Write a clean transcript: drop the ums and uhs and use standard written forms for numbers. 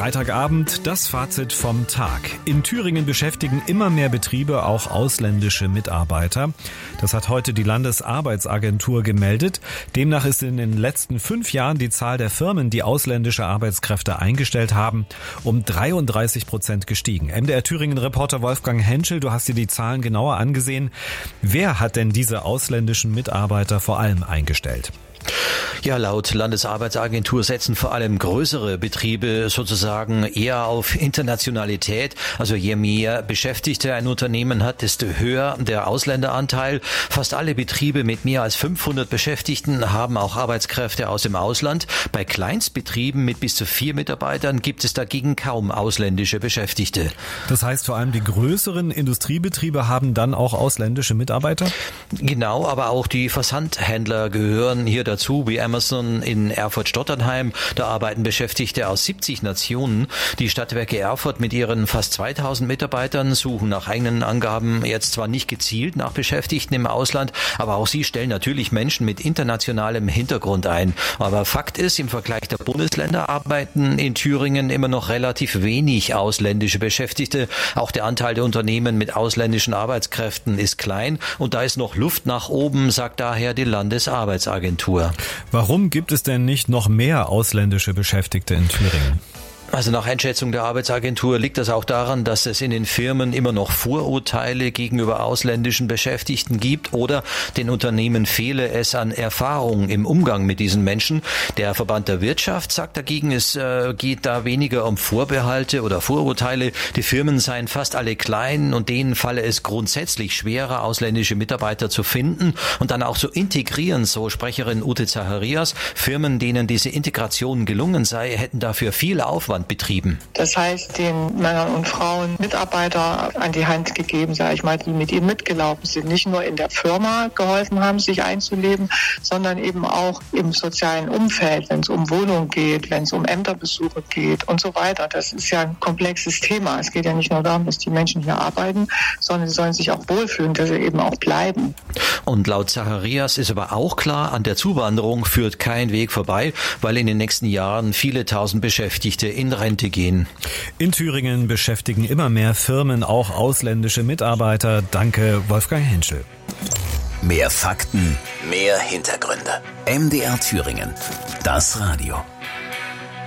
Freitagabend, das Fazit vom Tag. In Thüringen beschäftigen immer mehr Betriebe auch ausländische Mitarbeiter. Das hat heute die Landesarbeitsagentur gemeldet. Demnach ist in den letzten 5 Jahren die Zahl der Firmen, die ausländische Arbeitskräfte eingestellt haben, um 33% gestiegen. MDR Thüringen-Reporter Wolfgang Henschel, du hast dir die Zahlen genauer angesehen. Wer hat denn diese ausländischen Mitarbeiter vor allem eingestellt? Ja, laut Landesarbeitsagentur setzen vor allem größere Betriebe sozusagen eher auf Internationalität. Also je mehr Beschäftigte ein Unternehmen hat, desto höher der Ausländeranteil. Fast alle Betriebe mit mehr als 500 Beschäftigten haben auch Arbeitskräfte aus dem Ausland. Bei Kleinstbetrieben mit bis zu 4 Mitarbeitern gibt es dagegen kaum ausländische Beschäftigte. Das heißt, vor allem die größeren Industriebetriebe haben dann auch ausländische Mitarbeiter? Genau, aber auch die Versandhändler gehören hier dazu, wie Amazon in Erfurt-Stotternheim. Da arbeiten Beschäftigte aus 70 Nationen. Die Stadtwerke Erfurt mit ihren fast 2000 Mitarbeitern suchen nach eigenen Angaben jetzt zwar nicht gezielt nach Beschäftigten im Ausland, aber auch sie stellen natürlich Menschen mit internationalem Hintergrund ein. Aber Fakt ist, im Vergleich der Bundesländer arbeiten in Thüringen immer noch relativ wenig ausländische Beschäftigte. Auch der Anteil der Unternehmen mit ausländischen Arbeitskräften ist klein und da ist noch Luft nach oben, sagt daher die Landesarbeitsagentur. Warum gibt es denn nicht noch mehr ausländische Beschäftigte in Thüringen? Also nach Einschätzung der Arbeitsagentur liegt das auch daran, dass es in den Firmen immer noch Vorurteile gegenüber ausländischen Beschäftigten gibt oder den Unternehmen fehle es an Erfahrung im Umgang mit diesen Menschen. Der Verband der Wirtschaft sagt dagegen, es geht da weniger um Vorbehalte oder Vorurteile. Die Firmen seien fast alle klein und denen falle es grundsätzlich schwerer, ausländische Mitarbeiter zu finden und dann auch zu integrieren, so Sprecherin Ute Zacharias. Firmen, denen diese Integration gelungen sei, hätten dafür viel Aufwand betrieben. Das heißt, den Männern und Frauen Mitarbeiter an die Hand gegeben, sage ich mal, die mit ihnen mitgelaufen sind, nicht nur in der Firma geholfen haben, sich einzuleben, sondern eben auch im sozialen Umfeld, wenn es um Wohnung geht, wenn es um Ämterbesuche geht und so weiter. Das ist ja ein komplexes Thema. Es geht ja nicht nur darum, dass die Menschen hier arbeiten, sondern sie sollen sich auch wohlfühlen, dass sie eben auch bleiben. Und laut Zacharias ist aber auch klar, an der Zuwanderung führt kein Weg vorbei, weil in den nächsten Jahren viele tausend Beschäftigte in Rente gehen. In Thüringen beschäftigen immer mehr Firmen auch ausländische Mitarbeiter. Danke, Wolfgang Henschel. Mehr Fakten, mehr Hintergründe. MDR Thüringen, das Radio.